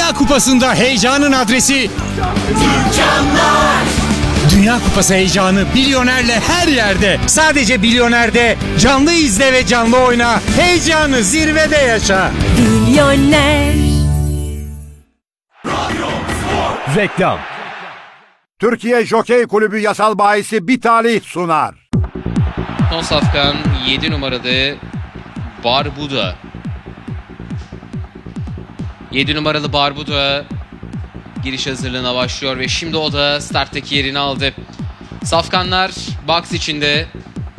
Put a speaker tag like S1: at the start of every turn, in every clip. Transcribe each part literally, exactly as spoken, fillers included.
S1: Dünya Kupası'nda heyecanın adresi Türkcanlar. Dünya Kupası heyecanı Bilyoner'le her yerde. Sadece Bilyoner'de canlı izle ve canlı oyna. Heyecanı zirvede yaşa.
S2: Bilyoner.
S3: Reklam.
S4: Türkiye Jokey Kulübü yasal bahisi Bitali sunar.
S5: Son safkan yedi numaralı Barbuda. yedi numaralı Barbuda giriş hazırlığına başlıyor ve şimdi o da starttaki yerini aldı. Safkanlar box içinde.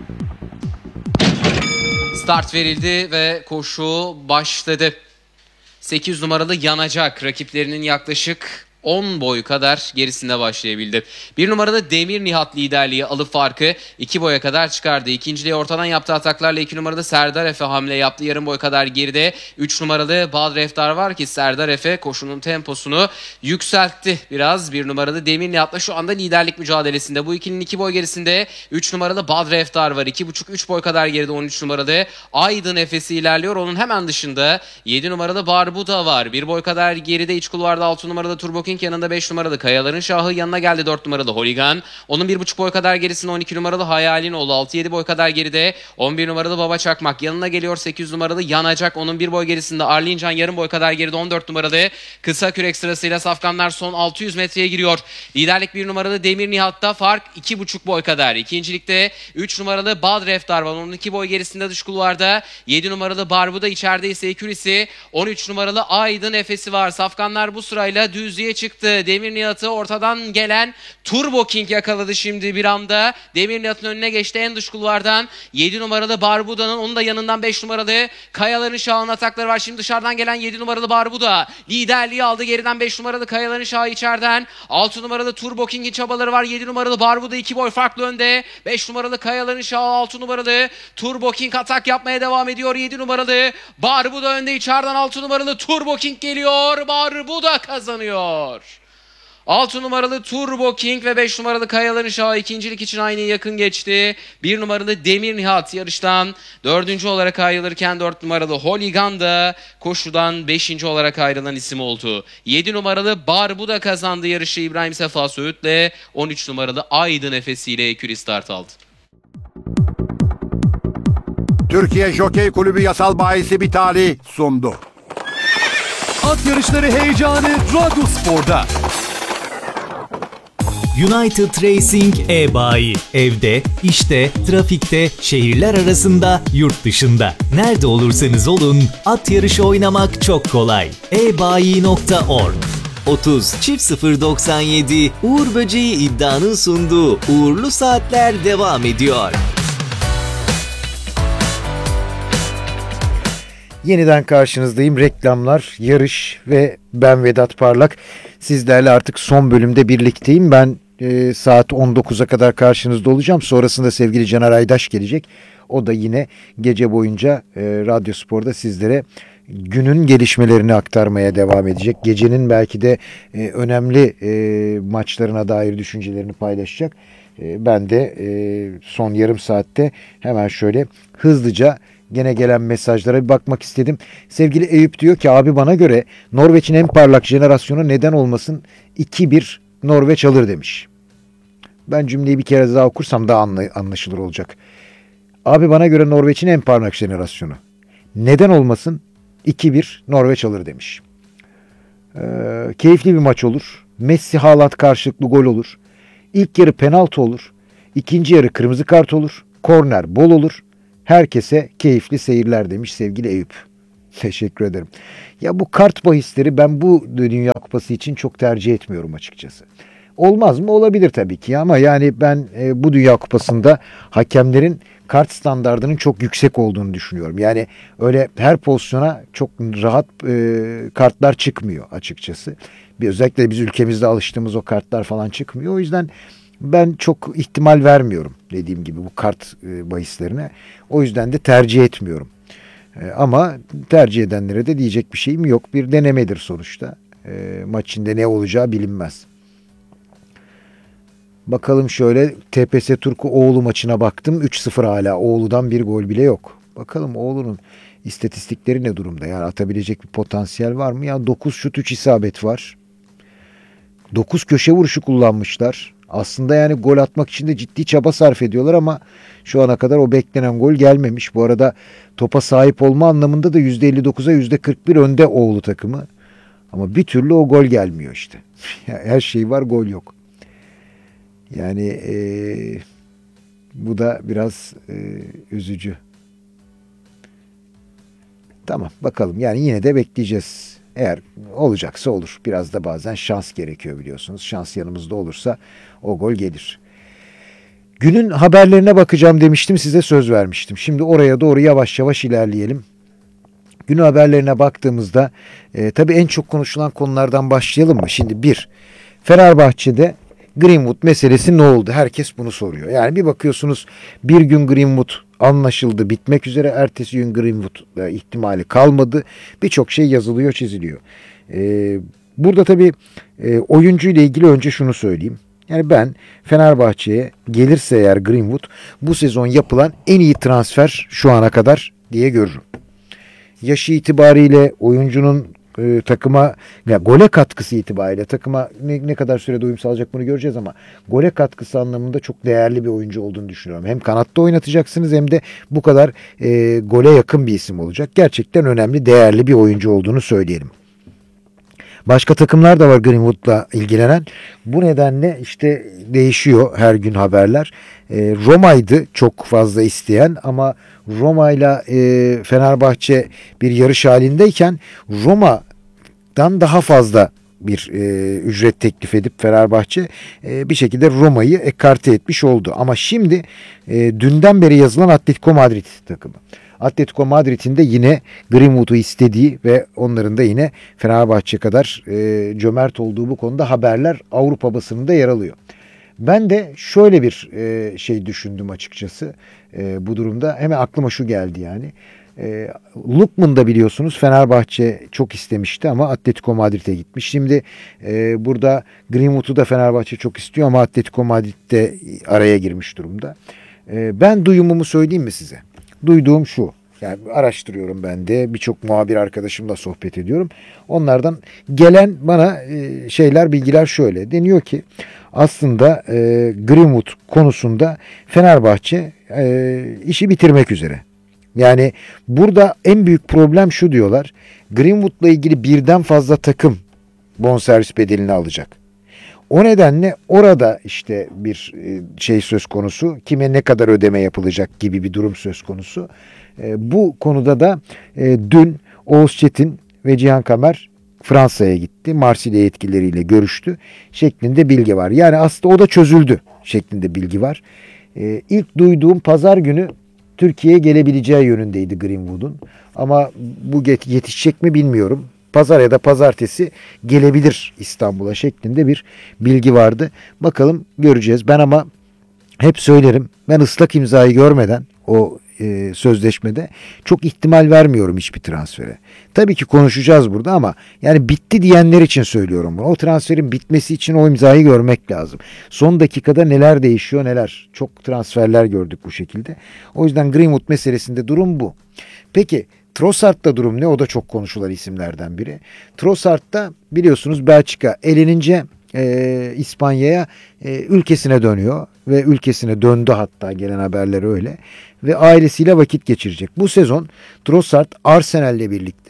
S5: Start verildi ve koşu başladı. sekiz numaralı Yanacak rakiplerinin yaklaşık on boy kadar gerisinde başlayabildi. bir numaralı Demir Nihat liderliği alıp farkı iki boya kadar çıkardı. İkinciliği ortadan yaptığı ataklarla iki numaralı Serdar Efe hamle yaptı. Yarım boy kadar geride üç numaralı Badr Eftar var ki Serdar Efe koşunun temposunu yükseltti biraz. bir numaralı Demir Nihat'la şu anda liderlik mücadelesinde. Bu ikilinin iki boy gerisinde üç numaralı Badr Eftar var. iki buçuk üç boy kadar geride on üç numaralı Aydın Efesi ilerliyor. Onun hemen dışında yedi numaralı Barbuda var. bir boy kadar geride iç kulvarda altı numaralı Turbo King, yanında beş numaralı Kayaların Şahı, yanına geldi dört numaralı Holigan. Onun bir buçuk boy kadar gerisinde on iki numaralı Hayalin oldu. altı yedi boy kadar geride on bir numaralı Baba Çakmak. Yanına geliyor sekiz numaralı Yanacak. Onun bir boy gerisinde Arlincan, yarım boy kadar geride on dört numaralı Kısa Kürek sırasıyla safkanlar son altı yüz metreye giriyor. Liderlik bir numaralı Demir Nihat'ta, fark iki buçuk boy kadar. İkincilikte üç numaralı Badr Eftar var. Onun iki boy gerisinde dış kulvarda yedi numaralı Barbuda, içeride ise Ekürisi on üç numaralı Aydın Efesi var. Safkanlar bu sırayla düzlüğe çıktı. Demir Nihat'ı ortadan gelen Turbo King yakaladı şimdi bir anda. Demir Nihat'ın önüne geçti en dış kulvardan. yedi numaralı Barbuda'nın, onun da yanından beş numaralı Kayaların Şahı'nın atakları var. Şimdi dışarıdan gelen yedi numaralı Barbuda liderliği aldı. Geriden beş numaralı Kayaların Şahı içeriden. altı numaralı Turbo King'in çabaları var. yedi numaralı Barbuda iki boy farklı önde. beş numaralı Kayaların Şahı, altı numaralı Turbo King atak yapmaya devam ediyor. yedi numaralı Barbuda önde, içeriden altı numaralı Turbo King geliyor. Barbuda kazanıyor. altı numaralı Turbo King ve beş numaralı Kayaların Şahı ikincilik için aynı yakın geçti. bir numaralı Demir Nihat yarıştan dördüncü olarak ayrılırken dört numaralı Holigan da koşudan beşinci olarak ayrılan isim oldu. yedi numaralı Barbuda kazandı yarışı İbrahim Sefa Söğüt'le. on üç numaralı Aydın Efesi ile Eküri start aldı.
S4: Türkiye Jokey Kulübü yasal bahisi Bitali sundu.
S3: At yarışları heyecanı Radyospor'da.
S6: United Racing e-bayi. Evde, işte, trafikte, şehirler arasında, yurt dışında. Nerede olursanız olun, at yarışı oynamak çok kolay. e bayi nokta org otuz çift sıfır doksan yedi Uğur Böceği iddianın sunduğu uğurlu saatler devam ediyor.
S7: Yeniden karşınızdayım. Reklamlar, yarış ve ben Vedat Parlak. Sizlerle artık son bölümde birlikteyim. Ben e, saat on dokuza kadar karşınızda olacağım. Sonrasında sevgili Caner Aydaş gelecek. O da yine gece boyunca e, Radyospor'da sizlere günün gelişmelerini aktarmaya devam edecek. Gecenin belki de e, önemli e, maçlarına dair düşüncelerini paylaşacak. E, ben de e, son yarım saatte hemen şöyle hızlıca gene gelen mesajlara bir bakmak istedim. Sevgili Eyüp diyor ki, abi bana göre Norveç'in en parlak jenerasyonu neden olmasın iki bir Norveç alır demiş. Ben cümleyi bir kere daha okursam daha anlaşılır olacak. Abi bana göre Norveç'in en parlak jenerasyonu neden olmasın iki bir Norveç alır demiş. Ee, keyifli bir maç olur. Messi Haaland karşılıklı gol olur. İlk yarı penaltı olur. İkinci yarı kırmızı kart olur. Korner bol olur. Herkese keyifli seyirler demiş sevgili Eyüp. Teşekkür ederim. Ya bu kart bahisleri ben bu Dünya Kupası için çok tercih etmiyorum açıkçası. Olmaz mı? Olabilir tabii ki ama yani ben e, bu Dünya Kupası'nda hakemlerin kart standardının çok yüksek olduğunu düşünüyorum. Yani öyle her pozisyona çok rahat e, kartlar çıkmıyor açıkçası. Bir, özellikle biz ülkemizde alıştığımız o kartlar falan çıkmıyor. O yüzden ben çok ihtimal vermiyorum dediğim gibi bu kart e, bahislerine. O yüzden de tercih etmiyorum. E, ama tercih edenlere de diyecek bir şeyim yok. Bir denemedir sonuçta. E, maç içinde ne olacağı bilinmez. Bakalım şöyle T P S Turku Oğlu maçına baktım. üç sıfır hala. Oğlu'dan bir gol bile yok. Bakalım Oğlu'nun İstatistikleri ne durumda? Yani atabilecek bir potansiyel var mı? Ya dokuz şut üç isabet var. dokuz köşe vuruşu kullanmışlar. Aslında yani gol atmak için de ciddi çaba sarf ediyorlar ama şu ana kadar o beklenen gol gelmemiş. Bu arada topa sahip olma anlamında da yüzde elli dokuza yüzde kırk bir önde Oğlu takımı. Ama bir türlü o gol gelmiyor işte. Her şey var, gol yok. Yani ee, bu da biraz ee, üzücü. Tamam, bakalım. Yani yine de bekleyeceğiz. Eğer olacaksa olur. Biraz da bazen şans gerekiyor biliyorsunuz. Şans yanımızda olursa o gol gelir. Günün haberlerine bakacağım demiştim, size söz vermiştim. Şimdi oraya doğru yavaş yavaş ilerleyelim. Günün haberlerine baktığımızda e, tabii en çok konuşulan konulardan başlayalım mı? Şimdi bir, Fenerbahçe'de Greenwood meselesi ne oldu? Herkes bunu soruyor. Yani bir bakıyorsunuz bir gün Greenwood anlaşıldı, bitmek üzere, ertesi gün Greenwood e, ihtimali kalmadı. Birçok şey yazılıyor, çiziliyor. E, burada tabii e, oyuncu ile ilgili önce şunu söyleyeyim. Yani ben Fenerbahçe'ye gelirse eğer Greenwood, bu sezon yapılan en iyi transfer şu ana kadar diye görürüm. Yaşı itibariyle, oyuncunun e, takıma, ya gole katkısı itibariyle takıma ne, ne kadar sürede uyum sağlayacak bunu göreceğiz ama gole katkısı anlamında çok değerli bir oyuncu olduğunu düşünüyorum. Hem kanatta oynatacaksınız hem de bu kadar e, gole yakın bir isim olacak. Gerçekten önemli, değerli bir oyuncu olduğunu söyleyelim. Başka takımlar da var Greenwood'la ilgilenen. Bu nedenle işte değişiyor her gün haberler. E, Roma'ydı çok fazla isteyen ama Roma'yla e, Fenerbahçe bir yarış halindeyken Roma'dan daha fazla bir e, ücret teklif edip Fenerbahçe e, bir şekilde Roma'yı ekarte etmiş oldu. Ama şimdi e, dünden beri yazılan Atletico Madrid takımı. Atletico Madrid'in de yine Greenwood'u istediği ve onların da yine Fenerbahçe kadar e, cömert olduğu bu konuda haberler Avrupa basınında yer alıyor. Ben de şöyle bir e, şey düşündüm açıkçası e, bu durumda. Hemen aklıma şu geldi yani. E, Lookman da biliyorsunuz Fenerbahçe çok istemişti ama Atletico Madrid'e gitmiş. Şimdi e, burada Greenwood'u da Fenerbahçe çok istiyor ama Atletico Madrid de araya girmiş durumda. E, ben duyumumu söyleyeyim mi size? Duyduğum şu. Yani araştırıyorum ben de. Birçok muhabir arkadaşımla sohbet ediyorum. Onlardan gelen bana e, şeyler, bilgiler şöyle. Deniyor ki aslında e, Greenwood konusunda Fenerbahçe e, işi bitirmek üzere. Yani burada en büyük problem şu diyorlar. Greenwood'la ilgili birden fazla takım bonservis bedelini alacak. O nedenle orada işte bir şey söz konusu, kime ne kadar ödeme yapılacak gibi bir durum söz konusu. Bu konuda da dün Oğuz Çetin ve Cihan Kamer Fransa'ya gitti. Marsilya yetkilileriyle görüştü şeklinde bilgi var. Yani aslında o da çözüldü şeklinde bilgi var. İlk duyduğum pazar günü Türkiye'ye gelebileceği yönündeydi Greenwood'un. Ama bu yetişecek mi bilmiyorum. Pazar ya da pazartesi gelebilir İstanbul'a şeklinde bir bilgi vardı. Bakalım, göreceğiz. Ben ama hep söylerim, ben ıslak imzayı görmeden o e, sözleşmede çok ihtimal vermiyorum hiçbir transfere. Tabii ki konuşacağız burada ama yani bitti diyenler için söylüyorum bunu. O transferin bitmesi için o imzayı görmek lazım. Son dakikada neler değişiyor neler. Çok transferler gördük bu şekilde. O yüzden Greenwood meselesinde durum bu. Peki Trossard'da durum ne? O da çok konuşulan isimlerden biri. Trossard'da biliyorsunuz Belçika elenince e, İspanya'ya e, ülkesine dönüyor ve ülkesine döndü, hatta gelen haberler öyle ve ailesiyle vakit geçirecek. Bu sezon Trossard Arsenal'le birlikte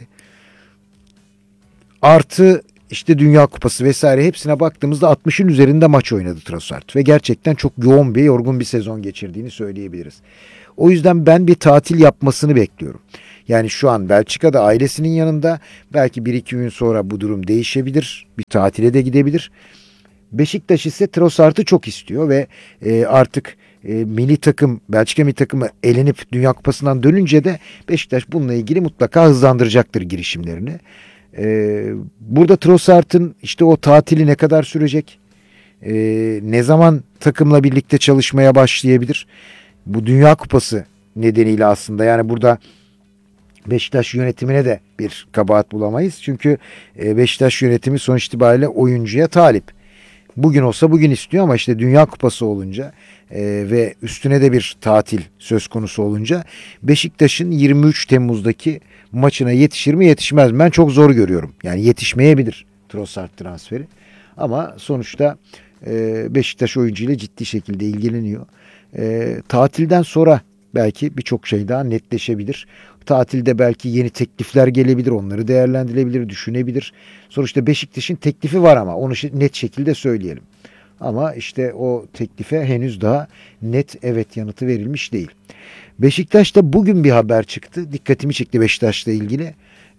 S7: artı işte Dünya Kupası vesaire hepsine baktığımızda altmışın üzerinde maç oynadı Trossard ve gerçekten çok yoğun bir, yorgun bir sezon geçirdiğini söyleyebiliriz. O yüzden ben bir tatil yapmasını bekliyorum. Yani şu an Belçika'da ailesinin yanında, belki bir iki gün sonra bu durum değişebilir. Bir tatile de gidebilir. Beşiktaş ise Trossard'ı çok istiyor ve e, artık e, milli takım, Belçika milli takımı elenip Dünya Kupası'ndan dönünce de Beşiktaş bununla ilgili mutlaka hızlandıracaktır girişimlerini. E, burada Trossard'ın işte o tatili ne kadar sürecek? E, ne zaman takımla birlikte çalışmaya başlayabilir? Bu Dünya Kupası nedeniyle aslında yani burada Beşiktaş yönetimine de bir kabahat bulamayız. Çünkü Beşiktaş yönetimi sonuç itibariyle oyuncuya talip. bugün olsa bugün istiyor ama işte Dünya Kupası olunca e, ve üstüne de bir tatil söz konusu olunca Beşiktaş'ın yirmi üç Temmuz'daki maçına yetişir mi yetişmez mi? Ben çok zor görüyorum. Yani yetişmeyebilir Trossard transferi. Ama sonuçta e, Beşiktaş oyuncuyla ciddi şekilde ilgileniyor. E, tatilden sonra belki birçok şey daha netleşebilir. Tatilde belki yeni teklifler gelebilir, onları değerlendirilebilir, düşünebilir. Sonuçta Beşiktaş'ın teklifi var ama onu net şekilde söyleyelim. Ama işte o teklife henüz daha net evet yanıtı verilmiş değil. Beşiktaş'ta bugün bir haber çıktı. Dikkatimi çekti Beşiktaş'la ilgili.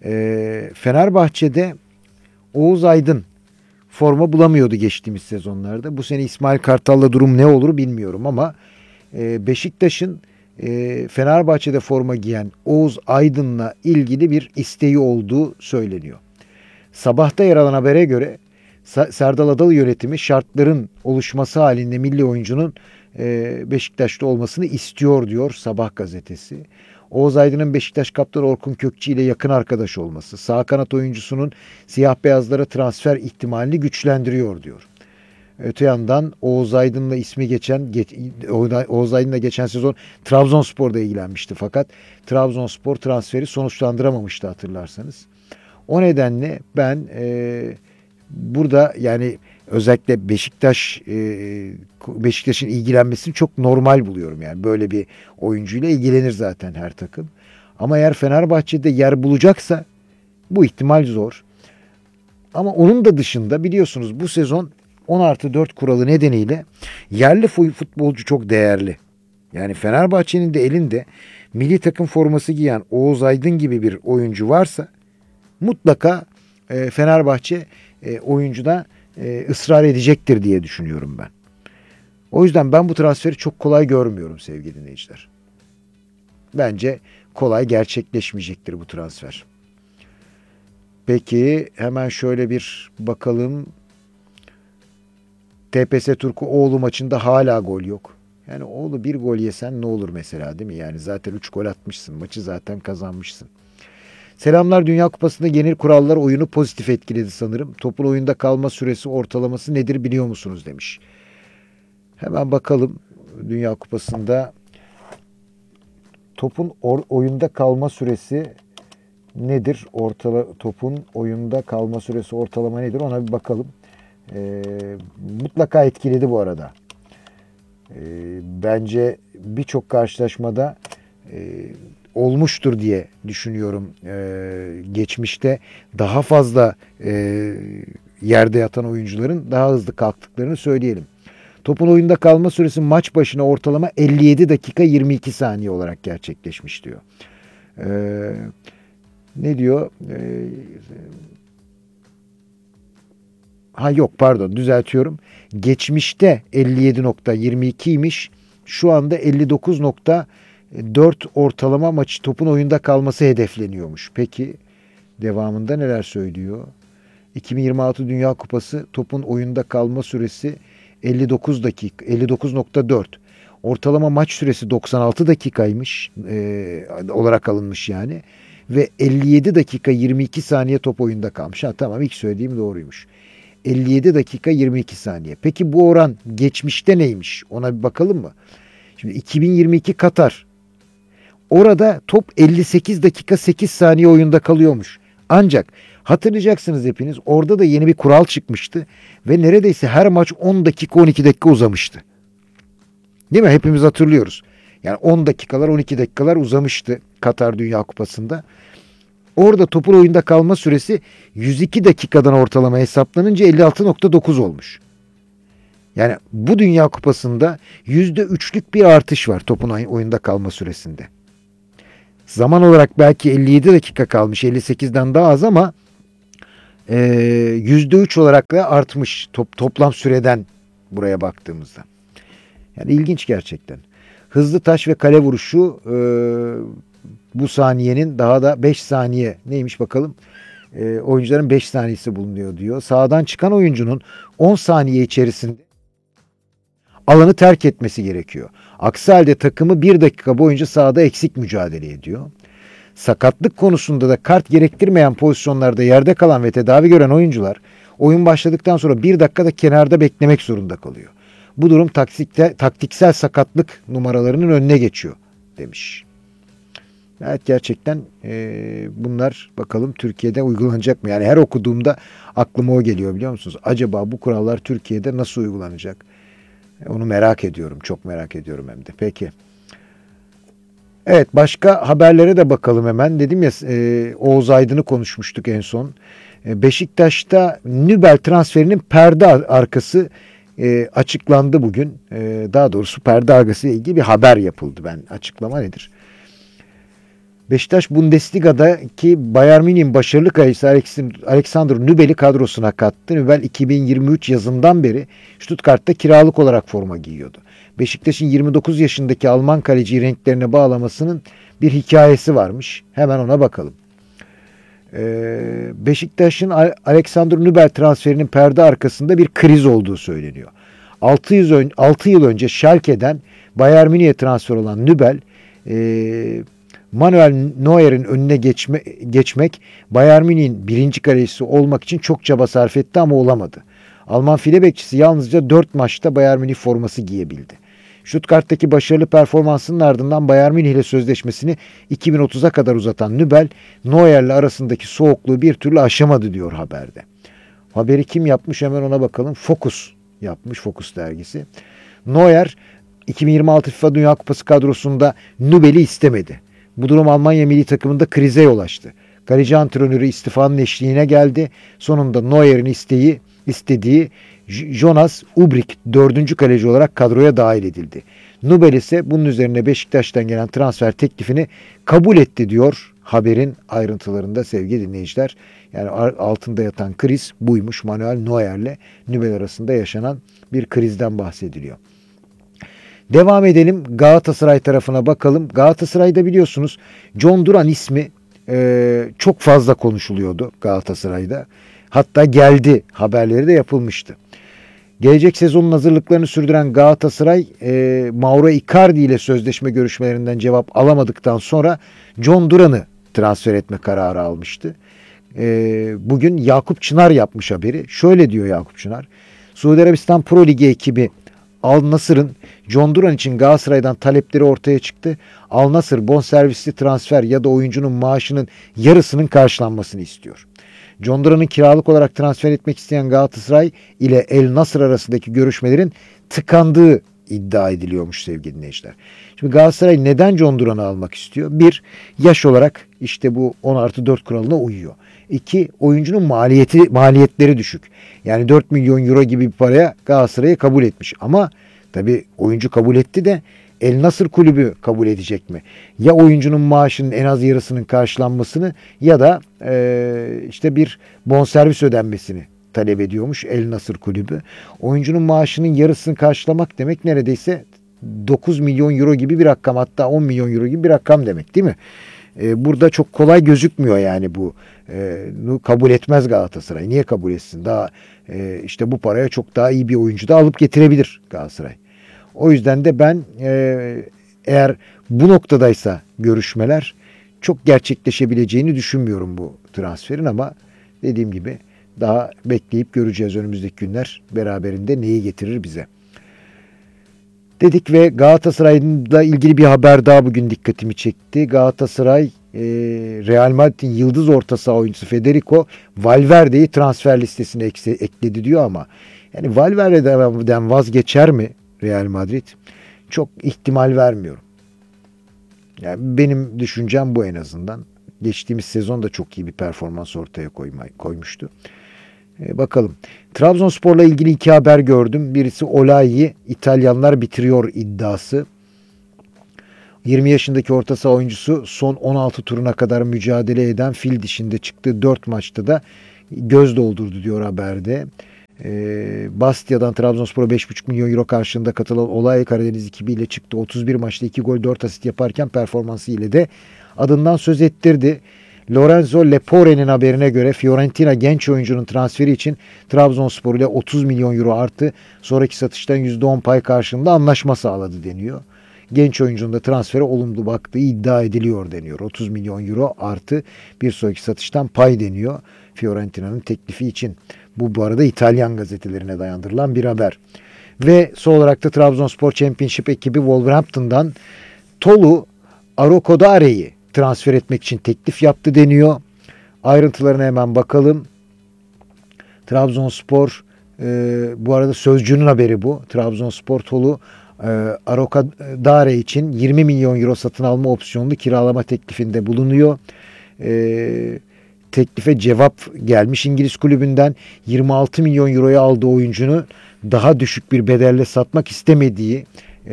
S7: E, Fenerbahçe'de Oğuz Aydın forma bulamıyordu geçtiğimiz sezonlarda. Bu sene İsmail Kartal'la durum ne olur bilmiyorum ama e, Beşiktaş'ın e, Fenerbahçe'de forma giyen Oğuz Aydın'la ilgili bir isteği olduğu söyleniyor. Sabahta yer alan habere göre Serdal Adalı yönetimi şartların oluşması halinde milli oyuncunun e, Beşiktaş'ta olmasını istiyor diyor Sabah gazetesi. Oğuz Aydın'ın Beşiktaş kaptanı Orkun Kökçü ile yakın arkadaş olması, sağ kanat oyuncusunun siyah beyazlara transfer ihtimalini güçlendiriyor diyor. Öte yandan Oğuz Aydın'la ismi geçen Oğuz Aydın'la geçen sezon Trabzonspor'da ilgilenmişti fakat Trabzonspor transferi sonuçlandıramamıştı hatırlarsanız. O nedenle ben e, burada yani özellikle Beşiktaş e, Beşiktaş'ın ilgilenmesini çok normal buluyorum. Yani böyle bir oyuncuyla ilgilenir zaten her takım. Ama eğer Fenerbahçe'de yer bulacaksa bu ihtimal zor. Ama onun da dışında biliyorsunuz bu sezon on artı dört kuralı nedeniyle yerli futbolcu çok değerli. Yani Fenerbahçe'nin de elinde milli takım forması giyen Oğuz Aydın gibi bir oyuncu varsa mutlaka e, Fenerbahçe e, oyuncuda e, ısrar edecektir diye düşünüyorum ben. O yüzden ben bu transferi çok kolay görmüyorum sevgili dinleyiciler. Bence kolay gerçekleşmeyecektir bu transfer. Peki hemen şöyle bir bakalım. T P S Turku Oğlu maçında hala gol yok. Yani Oğlu bir gol yesen ne olur mesela değil mi? Yani zaten üç gol atmışsın. Maçı zaten kazanmışsın. Selamlar, Dünya Kupası'nda yeni kurallar oyunu pozitif etkiledi sanırım. Topun oyunda kalma süresi ortalaması nedir biliyor musunuz demiş. Hemen bakalım Dünya Kupası'nda topun or- oyunda kalma süresi nedir? Ortala topun oyunda kalma süresi ortalama nedir? Ona bir bakalım. Ee, mutlaka etkiledi bu arada. Ee, bence birçok karşılaşmada e, olmuştur diye düşünüyorum. Ee, geçmişte daha fazla e, yerde yatan oyuncuların daha hızlı kalktıklarını söyleyelim. Topun oyunda kalma süresi maç başına ortalama elli yedi dakika yirmi iki saniye olarak gerçekleşmiş diyor. Ee, ne diyor? Ee, ha yok pardon düzeltiyorum. Geçmişte elli yedi nokta yirmi ikiymiş. Şu anda elli dokuz nokta dört ortalama maçı topun oyunda kalması hedefleniyormuş. Peki devamında neler söylüyor? iki bin yirmi altı Dünya Kupası topun oyunda kalma süresi elli dokuz dakika elli dokuz nokta dört. Ortalama maç süresi doksan altı dakikaymış e, olarak alınmış yani. Ve elli yedi dakika yirmi iki saniye top oyunda kalmış. Ha tamam, ilk söylediğim doğruymuş. elli yedi dakika yirmi iki saniye. Peki bu oran geçmişte neymiş? Ona bir bakalım mı? Şimdi iki bin yirmi iki Katar. Orada top elli sekiz dakika sekiz saniye oyunda kalıyormuş. Ancak hatırlayacaksınız hepiniz, orada da yeni bir kural çıkmıştı ve neredeyse her maç on dakika on iki dakika uzamıştı. Değil mi? Hepimiz hatırlıyoruz. Yani on dakikalar on iki dakikalar uzamıştı Katar Dünya Kupası'nda. Orada topun oyunda kalma süresi yüz iki dakikadan ortalama hesaplanınca elli altı nokta dokuz olmuş. Yani bu Dünya Kupası'nda yüzde üçlük bir artış var topun oyunda kalma süresinde. Zaman olarak belki elli yedi dakika kalmış, elli sekizden daha az ama e, yüzde üç olarak da artmış top, toplam süreden buraya baktığımızda. Yani ilginç gerçekten. Hızlı taş ve kale vuruşu e, bu saniyenin daha da beş saniye neymiş bakalım. E, oyuncuların beş saniyesi bulunuyor diyor. Sağdan çıkan oyuncunun on saniye içerisinde alanı terk etmesi gerekiyor. Aksi halde takımı bir dakika boyunca sahada eksik mücadele ediyor. Sakatlık konusunda da kart gerektirmeyen pozisyonlarda yerde kalan ve tedavi gören oyuncular oyun başladıktan sonra bir dakikada kenarda beklemek zorunda kalıyor. Bu durum taktikte, taktiksel sakatlık numaralarının önüne geçiyor demiş. Evet, gerçekten e, bunlar bakalım Türkiye'de uygulanacak mı? Yani her okuduğumda aklıma o geliyor, biliyor musunuz? Acaba bu kurallar Türkiye'de nasıl uygulanacak? Onu merak ediyorum. Çok merak ediyorum hem de. Peki. Evet, başka haberlere de bakalım hemen. Dedim ya e, Oğuz Aydın'ı konuşmuştuk en son. E, Beşiktaş'ta Nübel transferinin perde arkası e, açıklandı bugün. E, daha doğrusu perde arkası ile ilgili bir haber yapıldı. Ben açıklama nedir? Beşiktaş Bundesliga'daki Bayern Münih'in başarılı kalecisi Alexander Nübel'i kadrosuna kattı. Nübel iki bin yirmi üç yazından beri Stuttgart'ta kiralık olarak forma giyiyordu. Beşiktaş'ın yirmi dokuz yaşındaki Alman kaleciyi renklerine bağlamasının bir hikayesi varmış. Hemen ona bakalım. Ee, Beşiktaş'ın Alexander Nübel transferinin perde arkasında bir kriz olduğu söyleniyor. altı yıl önce Schalke'den Bayern Münih'e transfer olan Nübel e, Manuel Neuer'in önüne geçme, geçmek, Bayern Münih'in birinci kalecisi olmak için çok çaba sarf etti ama olamadı. Alman file bekçisi yalnızca dört maçta Bayern Münih forması giyebildi. Stuttgart'taki başarılı performansının ardından Bayern Münih ile sözleşmesini iki bin otuza kadar uzatan Nübel, Neuer'le arasındaki soğukluğu bir türlü aşamadı diyor haberde. Haberi kim yapmış, hemen ona bakalım. Focus yapmış, Focus dergisi. Neuer iki bin yirmi altı FIFA Dünya Kupası kadrosunda Nübel'i istemedi. Bu durum Almanya milli takımında krize yol açtı. Kaleci antrenörü istifanın eşliğine geldi. Sonunda Neuer'in isteği, istediği Jonas Ubrick dördüncü kaleci olarak kadroya dahil edildi. Nübel ise bunun üzerine Beşiktaş'tan gelen transfer teklifini kabul etti diyor haberin ayrıntılarında sevgili dinleyiciler. Yani altında yatan kriz buymuş. Manuel Neuer'le Nübel arasında yaşanan bir krizden bahsediliyor. Devam edelim, Galatasaray tarafına bakalım. Galatasaray'da biliyorsunuz John Duran ismi e, çok fazla konuşuluyordu Galatasaray'da. Hatta geldi haberleri de yapılmıştı. Gelecek sezonun hazırlıklarını sürdüren Galatasaray e, Mauro Icardi ile sözleşme görüşmelerinden cevap alamadıktan sonra John Duran'ı transfer etme kararı almıştı. E, bugün Yakup Çınar yapmış haberi. Şöyle diyor Yakup Çınar. Suudi Arabistan Pro Ligi ekibi Al Nassr'ın John Duran için Galatasaray'dan talepleri ortaya çıktı. Al Nassr bonservisli transfer ya da oyuncunun maaşının yarısının karşılanmasını istiyor. John Duran'ın kiralık olarak transfer etmek isteyen Galatasaray ile El Nassr arasındaki görüşmelerin tıkandığı iddia ediliyormuş sevgili dinleyiciler. Şimdi Galatasaray neden John Duran'ı almak istiyor? Bir, yaş olarak işte bu on artı dört kuralına uyuyor. İki, oyuncunun maliyeti maliyetleri düşük. Yani dört milyon euro gibi bir paraya Galatasaray'ı kabul etmiş. Ama tabii oyuncu kabul etti de El Nassr kulübü kabul edecek mi? Ya oyuncunun maaşının en az yarısının karşılanmasını ya da e, işte bir bonservis ödenmesini talep ediyormuş El Nassr kulübü. Oyuncunun maaşının yarısını karşılamak demek neredeyse dokuz milyon euro gibi bir rakam, hatta on milyon euro gibi bir rakam demek, değil mi? Ee, burada çok kolay gözükmüyor yani bu. Ee, kabul etmez Galatasaray. Niye kabul etsin? Daha e, işte bu paraya çok daha iyi bir oyuncu da alıp getirebilir Galatasaray. O yüzden de ben e, eğer bu noktadaysa görüşmeler çok gerçekleşebileceğini düşünmüyorum bu transferin, ama dediğim gibi daha bekleyip göreceğiz önümüzdeki günler beraberinde neyi getirir bize. Dedik ve Galatasaray'la ilgili bir haber daha bugün dikkatimi çekti. Galatasaray e, Real Madrid'in yıldız orta saha oyuncusu Federico Valverde'yi transfer listesine ekse, ekledi diyor ama yani Valverde'den vazgeçer mi Real Madrid? Çok ihtimal vermiyorum. Yani benim düşüncem bu en azından. Geçtiğimiz sezon da çok iyi bir performans ortaya koyma, koymuştu. Ee, bakalım. Trabzonspor'la ilgili iki haber gördüm. Birisi Olayi'yi İtalyanlar bitiriyor iddiası. yirmi yaşındaki orta saha oyuncusu son on altı turuna kadar mücadele eden fil dişinde çıktığı dört maçta da göz doldurdu diyor haberde. Ee, Bastia'dan Trabzonspor'a beş buçuk milyon euro karşılığında katılan Olayi Karadeniz ekibiyle çıktı. otuz bir maçta iki gol dört asist yaparken performansı ile de adından söz ettirdi. Lorenzo Lepore'nin haberine göre Fiorentina genç oyuncunun transferi için Trabzonspor ile otuz milyon euro artı sonraki satıştan yüzde on pay karşılığında anlaşma sağladı deniyor. Genç oyuncunun da transfere olumlu baktığı iddia ediliyor deniyor. otuz milyon euro artı bir sonraki satıştan pay deniyor. Fiorentina'nın teklifi için. Bu bu arada İtalyan gazetelerine dayandırılan bir haber. Ve son olarak da Trabzonspor Championship ekibi Wolverhampton'dan Tolu Arokodare'yi transfer etmek için teklif yaptı deniyor. Ayrıntılarına hemen bakalım. Trabzonspor e, bu arada Sözcü'nün haberi bu. Trabzonspor Tolu e, Arokodare için yirmi milyon euro satın alma opsiyonlu kiralama teklifinde bulunuyor. E, teklife cevap gelmiş İngiliz kulübünden. yirmi altı milyon euroya aldığı oyuncunu daha düşük bir bedelle satmak istemediği e,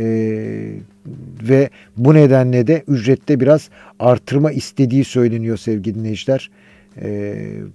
S7: ve bu nedenle de ücrette biraz artırma istediği söyleniyor sevgili dinleyiciler. E,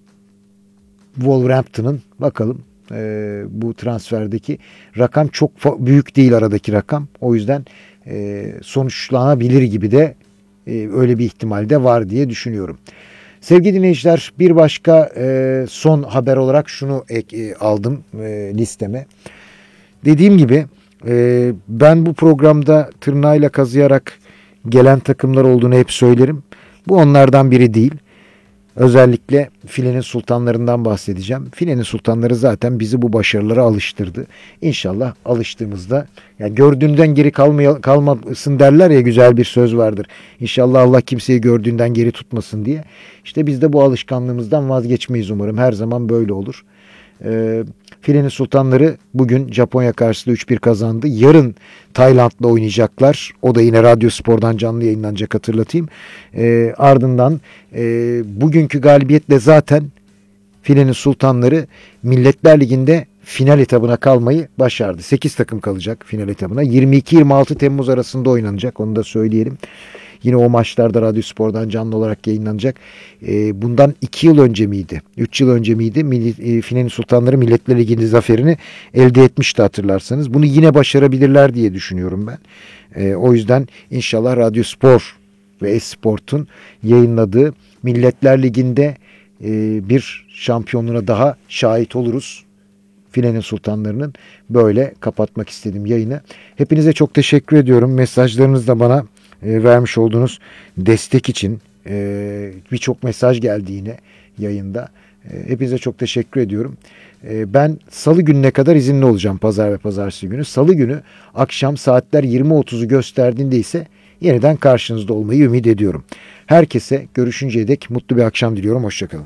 S7: Wolverhampton'ın bakalım e, bu transferdeki rakam çok büyük değil, aradaki rakam. O yüzden e, sonuçlanabilir gibi de e, öyle bir ihtimal de var diye düşünüyorum. Sevgili dinleyiciler, bir başka e, son haber olarak şunu ek, e, aldım e, listeme. Dediğim gibi e, ben bu programda tırnağıyla kazıyarak gelen takımlar olduğunu hep söylerim. Bu onlardan biri değil. Özellikle filenin sultanlarından bahsedeceğim. Filenin sultanları zaten bizi bu başarılara alıştırdı. İnşallah alıştığımızda, yani gördüğünden geri kalmaya, kalmasın derler ya, güzel bir söz vardır. İnşallah Allah kimseyi gördüğünden geri tutmasın diye. İşte biz de bu alışkanlığımızdan vazgeçmeyiz umarım. Her zaman böyle olur. Ee, Filenin sultanları bugün Japonya karşısında üç bir kazandı. Yarın Tayland'la oynayacaklar. O da yine Radyo Spor'dan canlı yayınlanacak, hatırlatayım. Ee, ardından e, bugünkü galibiyetle zaten Filenin sultanları Milletler Ligi'nde final etabına kalmayı başardı. sekiz takım kalacak final etabına. yirmi iki yirmi altı Temmuz arasında oynanacak, onu da söyleyelim. Yine o maçlarda Radyo Spor'dan canlı olarak yayınlanacak. E, bundan iki yıl önce miydi? üç yıl önce miydi? Milli, e, Filenin Sultanları Milletler Ligi'nin zaferini elde etmişti, hatırlarsanız. Bunu yine başarabilirler diye düşünüyorum ben. E, o yüzden inşallah Radyo Spor ve Esport'un yayınladığı Milletler Ligi'nde e, bir şampiyonluğuna daha şahit oluruz. Filenin Sultanlarının. Böyle kapatmak istedim yayını. Hepinize çok teşekkür ediyorum. Mesajlarınız da bana E, vermiş olduğunuz destek için e, birçok mesaj geldi yine yayında. E, hepinize çok teşekkür ediyorum. E, ben salı gününe kadar izinli olacağım, pazar ve pazartesi günü. Salı günü akşam saatler yirmi otuzu gösterdiğinde ise yeniden karşınızda olmayı ümit ediyorum. Herkese görüşünceye dek mutlu bir akşam diliyorum. Hoşçakalın.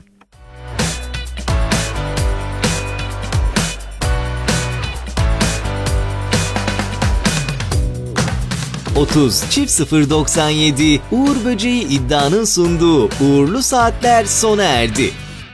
S6: otuz çift sıfır doksan yedi Uğur Böceği iddianın sunduğu Uğurlu Saatler sona erdi.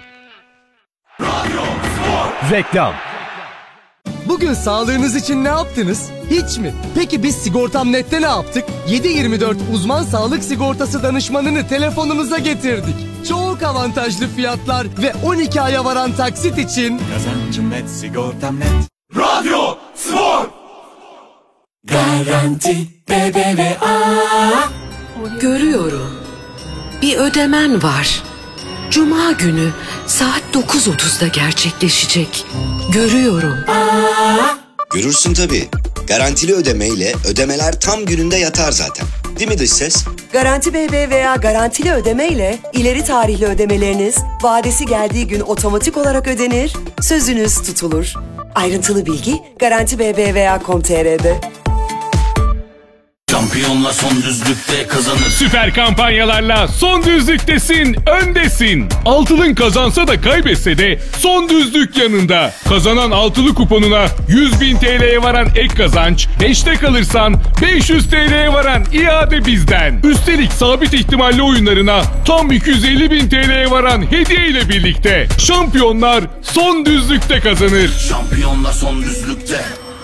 S3: Reklam.
S2: Bugün sağlığınız için ne yaptınız? Hiç mi? Peki biz Sigortam Net'te ne yaptık? yedi yirmi dört uzman sağlık sigortası danışmanını telefonunuza getirdik. Çok avantajlı fiyatlar ve on iki aya varan taksit için
S8: Kazancım net, sigortam net. Radyo Spor.
S9: Garanti B B V A. Görüyorum. Bir ödemen var. Cuma günü saat dokuz otuzda gerçekleşecek. Görüyorum.
S10: Görürsün tabii. Garantili ödemeyle ödemeler tam gününde yatar zaten. Değil mi dış ses?
S11: Garanti B B V A garantili ödemeyle ileri tarihli ödemeleriniz vadesi geldiği gün otomatik olarak ödenir, sözünüz tutulur. Ayrıntılı bilgi garanti b b v a nokta com nokta t r'de.
S8: Şampiyonla son düzlükte kazanır.
S12: Süper kampanyalarla son düzlüktesin, öndesin. Altılın kazansa da kaybetse de son düzlük yanında. Kazanan altılı kuponuna yüz bin T L'ye varan ek kazanç, beşte kalırsan beş yüz T L'ye varan iade bizden. Üstelik sabit ihtimalli oyunlarına tam iki yüz elli bin T L'ye varan hediye ile birlikte. Şampiyonlar son düzlükte kazanır.
S8: Şampiyonla son düzlükte.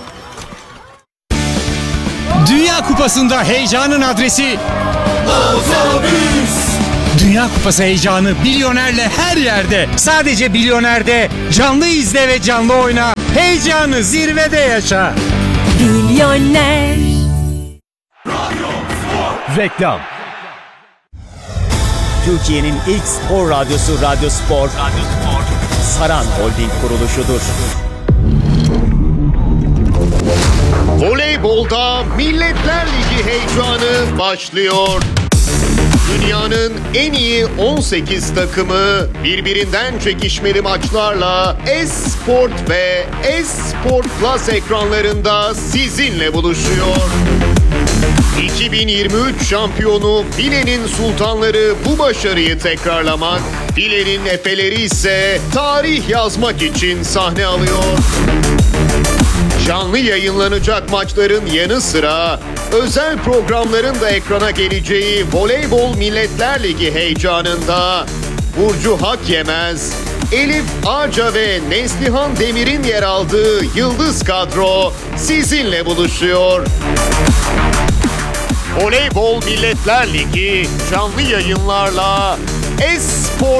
S1: Dünya Kupası'nda heyecanın adresi
S8: Otobüs.
S1: Dünya Kupası heyecanı Bilyoner'le her yerde. Sadece Bilyoner'de canlı izle ve canlı oyna. Heyecanı zirvede yaşa.
S13: Milyoner.
S3: Reklam.
S14: Türkiye'nin ilk spor radyosu Radyo Spor. Radyo Spor. Saran Holding kuruluşudur.
S15: Voleybolda Milletler Ligi heyecanı başlıyor. Dünyanın en iyi on sekiz takımı birbirinden çekişmeli maçlarla S-Sport ve S-Sport Plus ekranlarında sizinle buluşuyor. iki bin yirmi üç şampiyonu Filenin Sultanları bu başarıyı tekrarlamak, Filenin Efeleri ise tarih yazmak için sahne alıyor. Canlı yayınlanacak maçların yanı sıra özel programların da ekrana geleceği Voleybol Milletler Ligi heyecanında Burcu Hakyemez, Elif Ağca ve Neslihan Demir'in yer aldığı Yıldız kadro sizinle buluşuyor. Voleybol Milletler Ligi canlı yayınlarla S-Sport